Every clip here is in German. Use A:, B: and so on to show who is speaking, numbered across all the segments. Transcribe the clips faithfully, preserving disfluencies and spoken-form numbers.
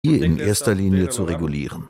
A: in erster Linie zu regulieren.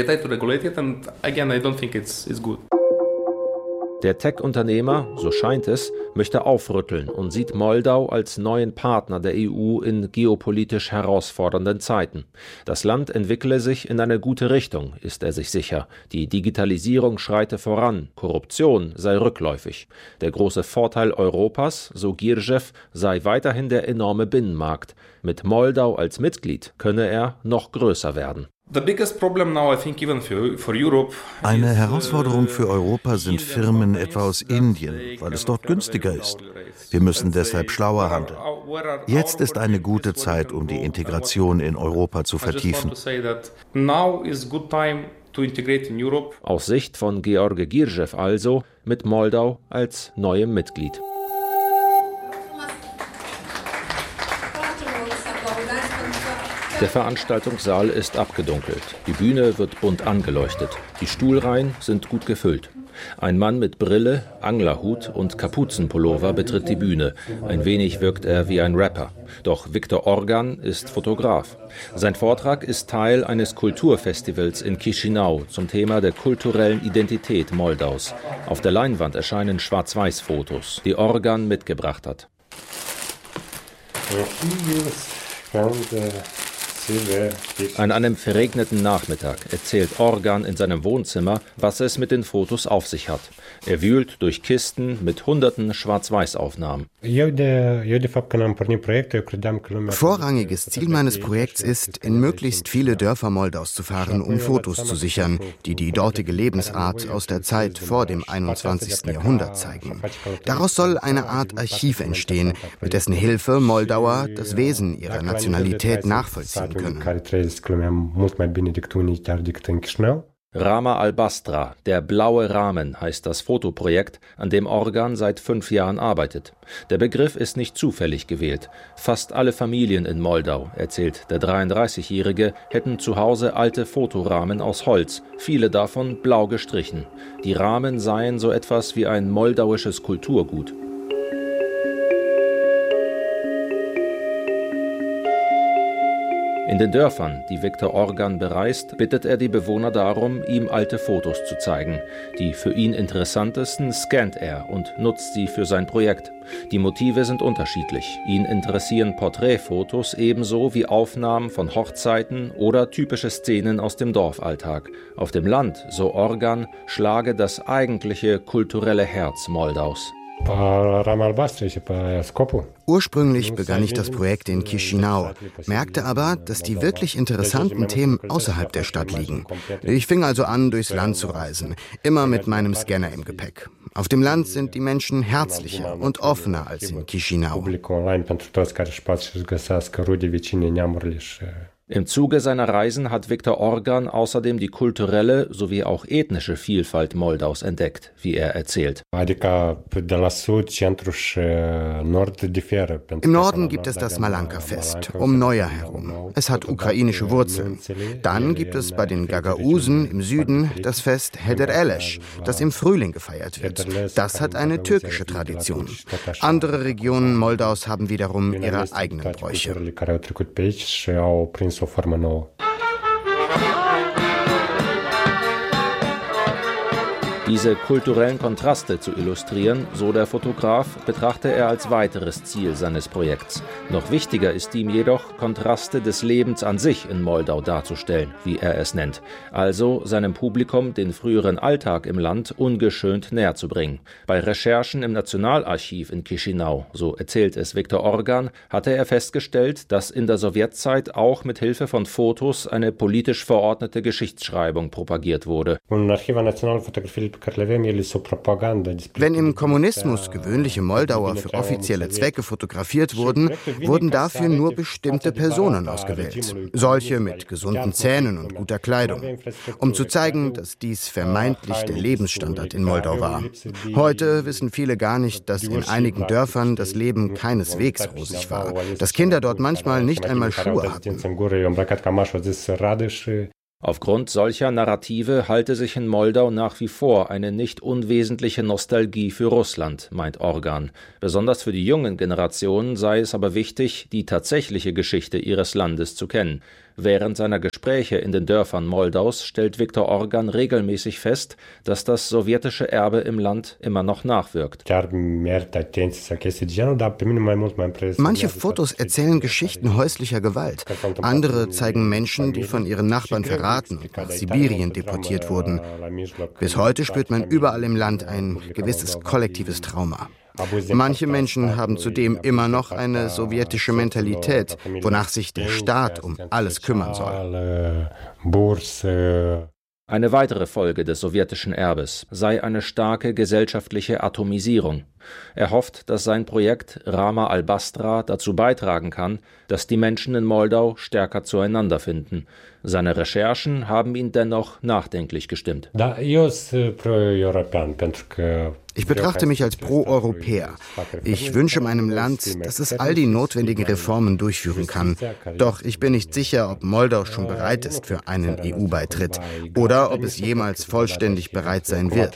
B: Der Tech-Unternehmer, so scheint es, möchte aufrütteln und sieht Moldau als neuen Partner der E U in geopolitisch herausfordernden Zeiten. Das Land entwickle sich in eine gute Richtung, ist er sich sicher. Die Digitalisierung schreite voran, Korruption sei rückläufig. Der große Vorteil Europas, so Girjew, sei weiterhin der enorme Binnenmarkt. Mit Moldau als Mitglied könne er noch größer werden.
A: Eine Herausforderung für Europa sind Firmen etwa aus Indien, weil es dort günstiger ist. Wir müssen deshalb schlauer handeln. Jetzt ist eine gute Zeit, um die Integration in Europa zu vertiefen.
B: Aus Sicht von George Girjew also mit Moldau als neuem Mitglied. Der Veranstaltungssaal ist abgedunkelt. Die Bühne wird bunt angeleuchtet. Die Stuhlreihen sind gut gefüllt. Ein Mann mit Brille, Anglerhut und Kapuzenpullover betritt die Bühne. Ein wenig wirkt er wie ein Rapper. Doch Viktor Organ ist Fotograf. Sein Vortrag ist Teil eines Kulturfestivals in Chișinău zum Thema der kulturellen Identität Moldaus. Auf der Leinwand erscheinen Schwarz-Weiß-Fotos, die Organ mitgebracht hat. An einem verregneten Nachmittag erzählt Organ in seinem Wohnzimmer, was es mit den Fotos auf sich hat. Er wühlt durch Kisten mit hunderten Schwarz-Weiß-Aufnahmen.
C: Vorrangiges Ziel meines Projekts ist, in möglichst viele Dörfer Moldaus zu fahren, um Fotos zu sichern, die die dortige Lebensart aus der Zeit vor dem einundzwanzigsten Jahrhundert zeigen. Daraus soll eine Art Archiv entstehen, mit dessen Hilfe Moldauer das Wesen ihrer Nationalität nachvollziehen können.
B: Rama Albastra, der blaue Rahmen, heißt das Fotoprojekt, an dem Organ seit fünf Jahren arbeitet. Der Begriff ist nicht zufällig gewählt. Fast alle Familien in Moldau, erzählt der dreiunddreißigjährige, hätten zu Hause alte Fotorahmen aus Holz, viele davon blau gestrichen. Die Rahmen seien so etwas wie ein moldauisches Kulturgut. In den Dörfern, die Viktor Organ bereist, bittet er die Bewohner darum, ihm alte Fotos zu zeigen. Die für ihn interessantesten scannt er und nutzt sie für sein Projekt. Die Motive sind unterschiedlich. Ihn interessieren Porträtfotos ebenso wie Aufnahmen von Hochzeiten oder typische Szenen aus dem Dorfalltag. Auf dem Land, so Organ, schlage das eigentliche kulturelle Herz Moldaus.
C: Ursprünglich begann ich das Projekt in Chișinău, merkte aber, dass die wirklich interessanten Themen außerhalb der Stadt liegen. Ich fing also an, durchs Land zu reisen, immer mit meinem Scanner im Gepäck. Auf dem Land sind die Menschen herzlicher und offener als in Chișinău.
B: Im Zuge seiner Reisen hat Viktor Organ außerdem die kulturelle sowie auch ethnische Vielfalt Moldaus entdeckt, wie er erzählt.
C: Im Norden gibt es das Malanka-Fest, um Neujahr herum. Es hat ukrainische Wurzeln. Dann gibt es bei den Gagausen im Süden das Fest Hedereleş, das im Frühling gefeiert wird. Das hat eine türkische Tradition. Andere Regionen Moldaus haben wiederum ihre eigenen Bräuche.
B: Diese kulturellen Kontraste zu illustrieren, so der Fotograf, betrachte er als weiteres Ziel seines Projekts. Noch wichtiger ist ihm jedoch, Kontraste des Lebens an sich in Moldau darzustellen, wie er es nennt. Also seinem Publikum den früheren Alltag im Land ungeschönt näher zu bringen. Bei Recherchen im Nationalarchiv in Chișinău, so erzählt es Viktor Organ, hatte er festgestellt, dass in der Sowjetzeit auch mit Hilfe von Fotos eine politisch verordnete Geschichtsschreibung propagiert wurde.
C: Wenn im Kommunismus gewöhnliche Moldauer für offizielle Zwecke fotografiert wurden, wurden dafür nur bestimmte Personen ausgewählt. Solche mit gesunden Zähnen und guter Kleidung. Um zu zeigen, dass dies vermeintlich der Lebensstandard in Moldau war. Heute wissen viele gar nicht, dass in einigen Dörfern das Leben keineswegs rosig war. Dass Kinder dort manchmal nicht einmal Schuhe hatten.
B: Aufgrund solcher Narrative halte sich in Moldau nach wie vor eine nicht unwesentliche Nostalgie für Russland, meint Organ. Besonders für die jungen Generationen sei es aber wichtig, die tatsächliche Geschichte ihres Landes zu kennen. Während seiner Gespräche in den Dörfern Moldaus stellt Viktor Organ regelmäßig fest, dass das sowjetische Erbe im Land immer noch nachwirkt.
C: Manche Fotos erzählen Geschichten häuslicher Gewalt. Andere zeigen Menschen, die von ihren Nachbarn verraten und nach Sibirien deportiert wurden. Bis heute spürt man überall im Land ein gewisses kollektives Trauma. Manche Menschen haben zudem immer noch eine sowjetische Mentalität, wonach sich der Staat um alles kümmern soll.
B: Eine weitere Folge des sowjetischen Erbes sei eine starke gesellschaftliche Atomisierung. Er hofft, dass sein Projekt Rama al-Bastra dazu beitragen kann, dass die Menschen in Moldau stärker zueinander finden. Seine Recherchen haben ihn dennoch nachdenklich gestimmt.
C: Ich betrachte mich als Pro-Europäer. Ich wünsche meinem Land, dass es all die notwendigen Reformen durchführen kann. Doch ich bin nicht sicher, ob Moldau schon bereit ist für einen E U-Beitritt oder ob es jemals vollständig bereit sein wird.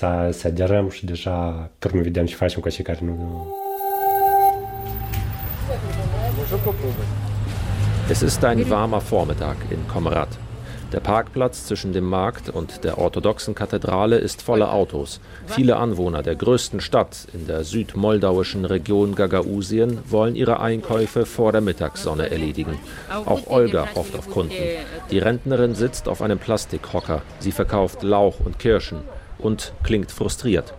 B: Es ist ein warmer Vormittag in Comrat. Der Parkplatz zwischen dem Markt und der orthodoxen Kathedrale ist voller Autos. Viele Anwohner der größten Stadt in der südmoldauischen Region Gagausien wollen ihre Einkäufe vor der Mittagssonne erledigen. Auch Olga hofft auf Kunden. Die Rentnerin sitzt auf einem Plastikhocker. Sie verkauft Lauch und Kirschen und klingt frustriert.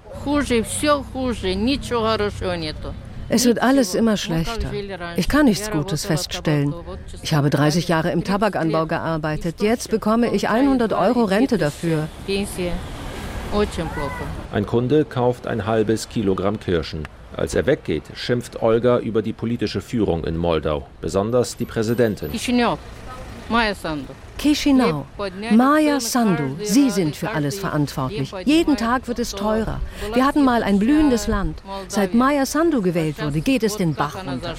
D: Es wird alles immer schlechter. Ich kann nichts Gutes feststellen. Ich habe dreißig Jahre im Tabakanbau gearbeitet. Jetzt bekomme ich hundert Euro Rente dafür.
B: Ein Kunde kauft ein halbes Kilogramm Kirschen. Als er weggeht, schimpft Olga über die politische Führung in Moldau, besonders die Präsidentin.
D: Chișinău, Maia Sandu, Sie sind für alles verantwortlich. Jeden Tag wird es teurer. Wir hatten mal ein blühendes Land. Seit Maia Sandu gewählt wurde, geht es den Bach runter.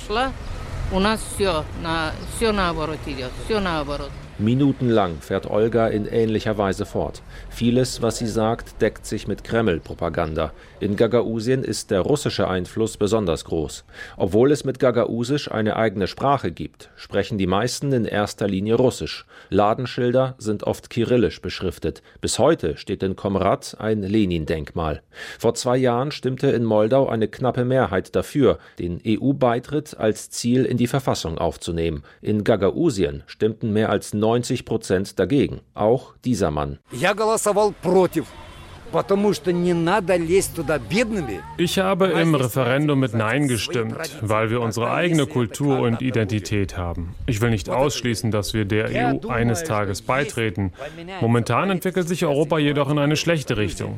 B: Minutenlang fährt Olga in ähnlicher Weise fort. Vieles, was sie sagt, deckt sich mit Kreml-Propaganda. In Gagausien ist der russische Einfluss besonders groß. Obwohl es mit Gagausisch eine eigene Sprache gibt, sprechen die meisten in erster Linie Russisch. Ladenschilder sind oft kyrillisch beschriftet. Bis heute steht in Comrat ein Lenin-Denkmal. Vor zwei Jahren stimmte in Moldau eine knappe Mehrheit dafür, den E U-Beitritt als Ziel in die Verfassung aufzunehmen. In Gagausien stimmten mehr als neunzig Prozent dagegen. Auch dieser Mann.
E: Ich habe im Referendum mit Nein gestimmt, weil wir unsere eigene Kultur und Identität haben. Ich will nicht ausschließen, dass wir der E U eines Tages beitreten. Momentan entwickelt sich Europa jedoch in eine schlechte Richtung.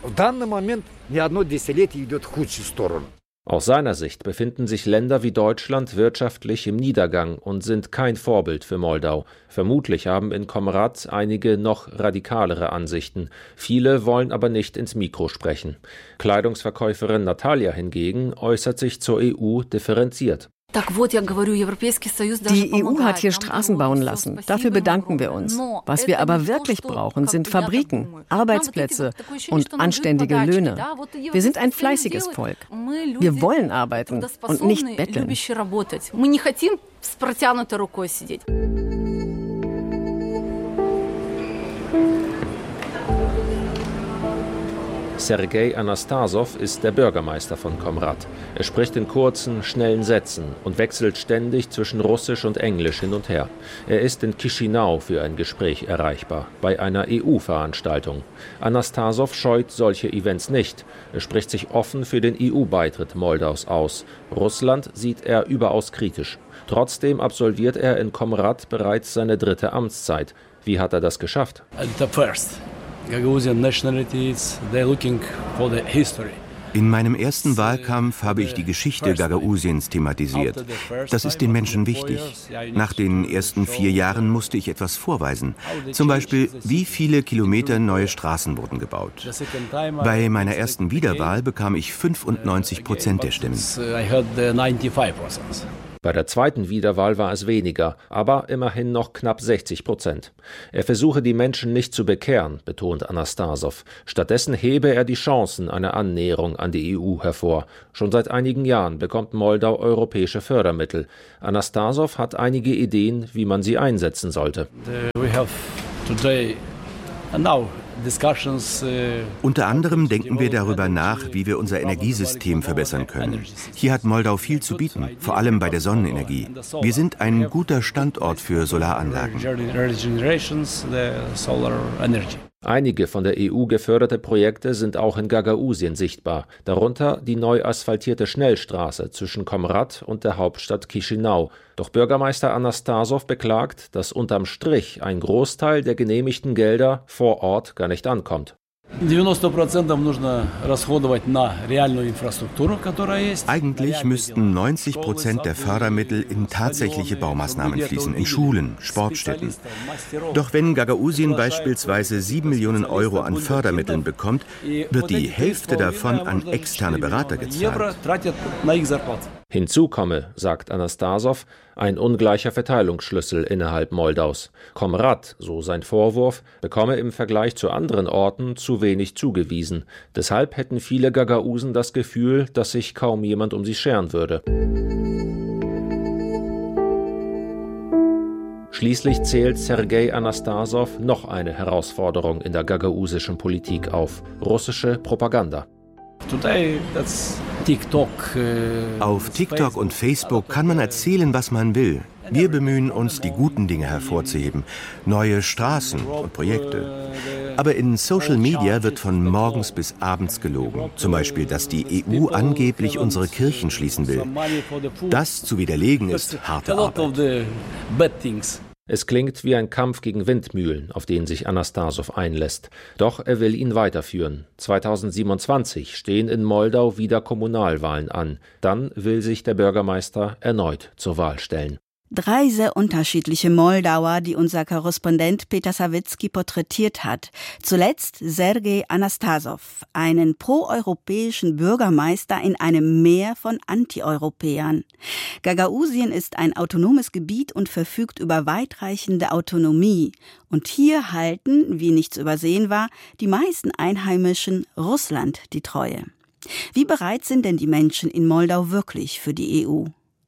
B: Aus seiner Sicht befinden sich Länder wie Deutschland wirtschaftlich im Niedergang und sind kein Vorbild für Moldau. Vermutlich haben in Comrat einige noch radikalere Ansichten. Viele wollen aber nicht ins Mikro sprechen. Kleidungsverkäuferin Natalia hingegen äußert sich zur E U differenziert.
F: Die E U hat hier Straßen bauen lassen. Dafür bedanken wir uns. Was wir aber wirklich brauchen, sind Fabriken, Arbeitsplätze und anständige Löhne. Wir sind ein fleißiges Volk. Wir wollen arbeiten und nicht betteln.
B: Sergei Anastasow ist der Bürgermeister von Comrat. Er spricht in kurzen, schnellen Sätzen und wechselt ständig zwischen Russisch und Englisch hin und her. Er ist in Chișinău für ein Gespräch erreichbar, bei einer E U-Veranstaltung. Anastasow scheut solche Events nicht. Er spricht sich offen für den E U-Beitritt Moldaus aus. Russland sieht er überaus kritisch. Trotzdem absolviert er in Comrat bereits seine dritte Amtszeit. Wie hat er das geschafft?
G: In meinem ersten Wahlkampf habe ich die Geschichte Gagausiens thematisiert. Das ist den Menschen wichtig. Nach den ersten vier Jahren musste ich etwas vorweisen. Zum Beispiel, wie viele Kilometer neue Straßen wurden gebaut. Bei meiner ersten Wiederwahl bekam ich fünfundneunzig Prozent der Stimmen.
B: Bei der zweiten Wiederwahl war es weniger, aber immerhin noch knapp sechzig Prozent. Er versuche, die Menschen nicht zu bekehren, betont Anastasow. Stattdessen hebe er die Chancen einer Annäherung an die E U hervor. Schon seit einigen Jahren bekommt Moldau europäische Fördermittel. Anastasow hat einige Ideen, wie man sie einsetzen sollte.
H: We have today and now discussions.
G: Unter anderem denken wir darüber nach, wie wir unser Energiesystem verbessern können. Hier hat Moldau viel zu bieten, vor allem bei der Sonnenenergie. Wir sind ein guter Standort für Solaranlagen.
B: Einige von der E U geförderte Projekte sind auch in Gagausien sichtbar, darunter die neu asphaltierte Schnellstraße zwischen Comrat und der Hauptstadt Chișinău. Doch Bürgermeister Anastasow beklagt, dass unterm Strich ein Großteil der genehmigten Gelder vor Ort gar nicht ankommt.
G: Eigentlich müssten neunzig Prozent der Fördermittel in tatsächliche Baumaßnahmen fließen, in Schulen, Sportstätten. Doch wenn Gagausien beispielsweise sieben Millionen Euro an Fördermitteln bekommt, wird die Hälfte davon an externe Berater gezahlt.
B: Hinzu komme, sagt Anastasow, ein ungleicher Verteilungsschlüssel innerhalb Moldaus. Comrat, so sein Vorwurf, bekomme im Vergleich zu anderen Orten zu wenig zugewiesen. Deshalb hätten viele Gagausen das Gefühl, dass sich kaum jemand um sie scheren würde. Schließlich zählt Sergei Anastasow noch eine Herausforderung in der gagausischen Politik auf: russische Propaganda.
G: Auf TikTok und Facebook kann man erzählen, was man will. Wir bemühen uns, die guten Dinge hervorzuheben, neue Straßen und Projekte. Aber in Social Media wird von morgens bis abends gelogen. Zum Beispiel, dass die E U angeblich unsere Kirchen schließen will. Das zu widerlegen ist harte Arbeit.
B: Es klingt wie ein Kampf gegen Windmühlen, auf den sich Anastasow einlässt. Doch er will ihn weiterführen. zweitausendsiebenundzwanzig stehen in Moldau wieder Kommunalwahlen an. Dann will sich der Bürgermeister erneut zur Wahl stellen.
I: Drei sehr unterschiedliche Moldauer, die unser Korrespondent Peter Sawicki porträtiert hat. Zuletzt Sergei Anastasow, einen proeuropäischen Bürgermeister in einem Meer von Antieuropäern. Gagausien ist ein autonomes Gebiet und verfügt über weitreichende Autonomie. Und hier halten, wie nicht zu übersehen war, die meisten Einheimischen Russland die Treue. Wie bereit sind denn die Menschen in Moldau wirklich für die E U?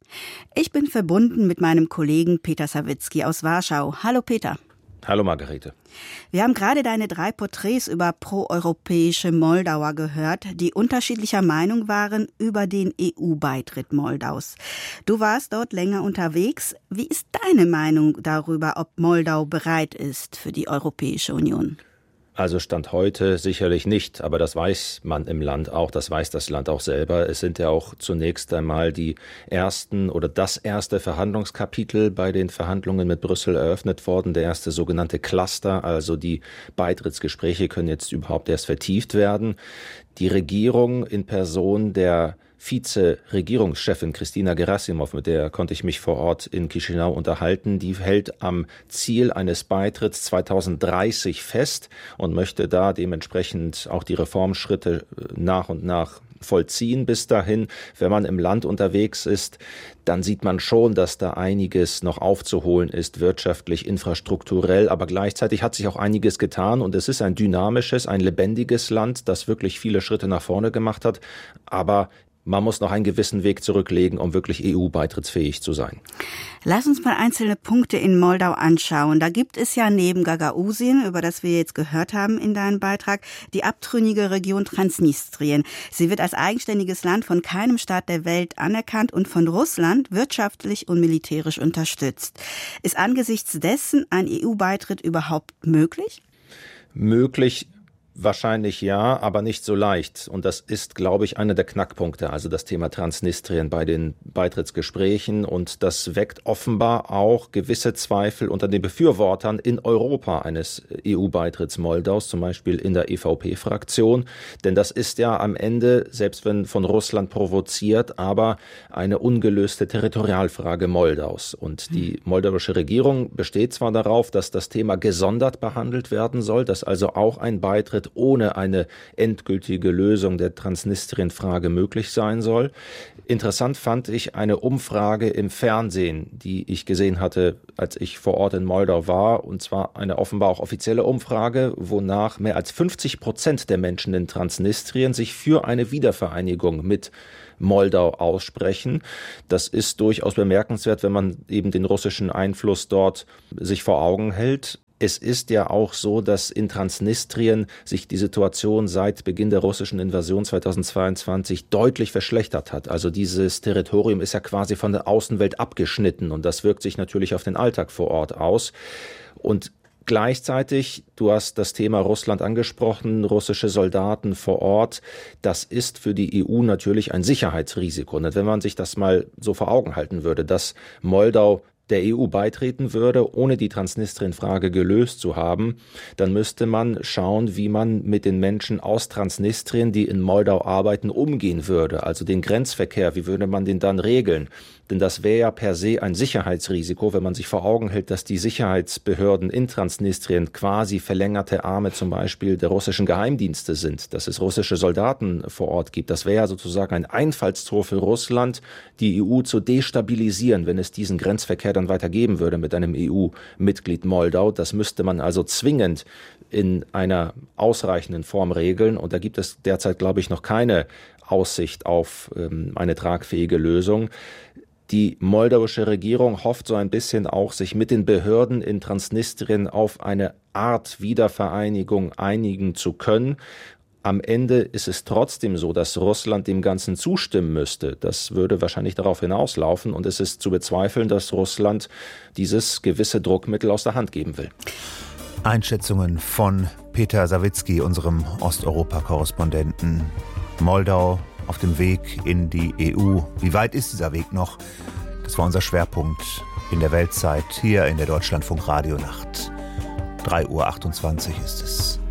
I: Ich bin verbunden mit meinem Kollegen Peter Sawicki aus Warschau. Hallo Peter.
B: Hallo Margarete.
I: Wir haben gerade deine drei Porträts über proeuropäische Moldauer gehört, die unterschiedlicher Meinung waren über den E U-Beitritt Moldaus. Du warst dort länger unterwegs. Wie ist deine Meinung darüber, ob Moldau bereit ist für die Europäische Union?
B: Also Stand heute sicherlich nicht, aber das weiß man im Land auch, das weiß das Land auch selber. Es sind ja auch zunächst einmal die ersten oder das erste Verhandlungskapitel bei den Verhandlungen mit Brüssel eröffnet worden, der erste sogenannte Cluster, also die Beitrittsgespräche können jetzt überhaupt erst vertieft werden. Die Regierung in Person der Vize-Regierungschefin Kristina Gerasimov, mit der konnte ich mich vor Ort in Chișinău unterhalten, die hält am Ziel eines Beitritts zweitausenddreißig fest und möchte da dementsprechend auch die Reformschritte nach und nach vollziehen. Bis dahin, wenn man im Land unterwegs ist, dann sieht man schon, dass da einiges noch aufzuholen ist, wirtschaftlich, infrastrukturell, aber gleichzeitig hat sich auch einiges getan und es ist ein dynamisches, ein lebendiges Land, das wirklich viele Schritte nach vorne gemacht hat, aber man muss noch einen gewissen Weg zurücklegen, um wirklich E U-beitrittsfähig zu sein.
I: Lass uns mal einzelne Punkte in Moldau anschauen. Da gibt es ja neben Gagausien, über das wir jetzt gehört haben in deinem Beitrag, die abtrünnige Region Transnistrien. Sie wird als eigenständiges Land von keinem Staat der Welt anerkannt und von Russland wirtschaftlich und militärisch unterstützt. Ist angesichts dessen ein E U-Beitritt überhaupt möglich?
B: Möglich wahrscheinlich ja, aber nicht so leicht. Und das ist, glaube ich, einer der Knackpunkte, also das Thema Transnistrien bei den Beitrittsgesprächen. Und das weckt offenbar auch gewisse Zweifel unter den Befürwortern in Europa eines E U-Beitritts Moldaus, zum Beispiel in der E V P-Fraktion. Denn das ist ja am Ende, selbst wenn von Russland provoziert, aber eine ungelöste Territorialfrage Moldaus. Und die moldauische Regierung besteht zwar darauf, dass das Thema gesondert behandelt werden soll, dass also auch ein Beitritt Schritt ohne eine endgültige Lösung der Transnistrien-Frage möglich sein soll. Interessant fand ich eine Umfrage im Fernsehen, die ich gesehen hatte, als ich vor Ort in Moldau war, und zwar eine offenbar auch offizielle Umfrage, wonach mehr als fünfzig Prozent der Menschen in Transnistrien sich für eine Wiedervereinigung mit Moldau aussprechen. Das ist durchaus bemerkenswert, wenn man eben den russischen Einfluss dort sich vor Augen hält. Es ist ja auch so, dass in Transnistrien sich die Situation seit Beginn der russischen Invasion zweitausendzweiundzwanzig deutlich verschlechtert hat. Also dieses Territorium ist ja quasi von der Außenwelt abgeschnitten und das wirkt sich natürlich auf den Alltag vor Ort aus. Und gleichzeitig, du hast das Thema Russland angesprochen, russische Soldaten vor Ort, das ist für die E U natürlich ein Sicherheitsrisiko. Und wenn man sich das mal so vor Augen halten würde, dass Moldau der E U beitreten würde, ohne die Transnistrien-Frage gelöst zu haben, dann müsste man schauen, wie man mit den Menschen aus Transnistrien, die in Moldau arbeiten, umgehen würde. Also den Grenzverkehr, wie würde man den dann regeln? Denn das wäre ja per se ein Sicherheitsrisiko, wenn man sich vor Augen hält, dass die Sicherheitsbehörden in Transnistrien quasi verlängerte Arme zum Beispiel der russischen Geheimdienste sind, dass es russische Soldaten vor Ort gibt. Das wäre ja sozusagen ein Einfallstor für Russland, die E U zu destabilisieren, wenn es diesen Grenzverkehr dann weiter geben würde mit einem E U-Mitglied Moldau. Das müsste man also zwingend in einer ausreichenden Form regeln. Und da gibt es derzeit, glaube ich, noch keine Aussicht auf ähm, eine tragfähige Lösung. Die moldauische Regierung hofft so ein bisschen auch, sich mit den Behörden in Transnistrien auf eine Art Wiedervereinigung einigen zu können. Am Ende ist es trotzdem so, dass Russland dem Ganzen zustimmen müsste. Das würde wahrscheinlich darauf hinauslaufen und es ist zu bezweifeln, dass Russland dieses gewisse Druckmittel aus der Hand geben will.
A: Einschätzungen von Peter Sawicki, unserem Osteuropa-Korrespondenten. Moldau auf dem Weg in die E U. Wie weit ist dieser Weg noch? Das war unser Schwerpunkt in der Weltzeit hier in der Deutschlandfunk Radionacht. drei Uhr achtundzwanzig ist es.